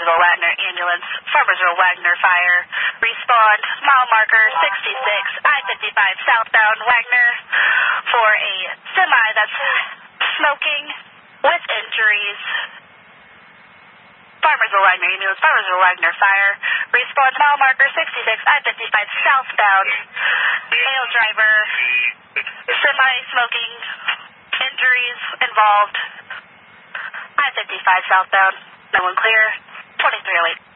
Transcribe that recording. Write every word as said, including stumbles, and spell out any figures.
Farmersville Wagner ambulance, Farmersville Wagner fire. Respond, mile marker sixty-six, I fifty-five southbound Wagner for a semi that's smoking with injuries. Farmersville Wagner ambulance, Farmersville Wagner fire. Respond, mile marker sixty-six, I fifty-five southbound. Male driver, semi smoking, injuries involved. I fifty-five southbound, no one clear, twenty-three oh eight.